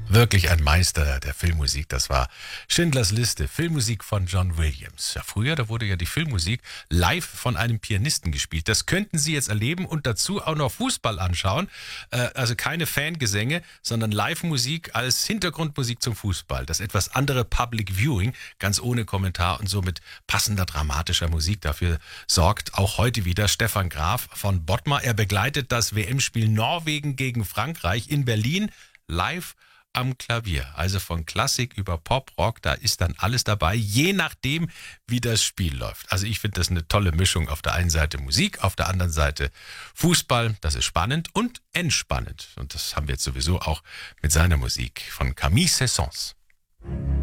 Wirklich ein Meister der Filmmusik. Das war Schindlers Liste, Filmmusik von John Williams. Ja, früher, da wurde ja die Filmmusik live von einem Pianisten gespielt. Das könnten Sie jetzt erleben und dazu auch noch Fußball anschauen. Also keine Fangesänge, sondern Live-Musik als Hintergrundmusik zum Fußball. Das etwas andere Public Viewing, ganz ohne Kommentar und so mit passender dramatischer Musik. Dafür sorgt auch heute wieder Stefan Graf von Bottmar. Er begleitet das WM-Spiel Norwegen gegen Frankreich in Berlin live am Klavier. Also von Klassik über Pop, Rock, da ist dann alles dabei, je nachdem, wie das Spiel läuft. Also ich finde das eine tolle Mischung. Auf der einen Seite Musik, auf der anderen Seite Fußball. Das ist spannend und entspannend. Und das haben wir jetzt sowieso auch mit seiner Musik von Camille Saint-Saëns.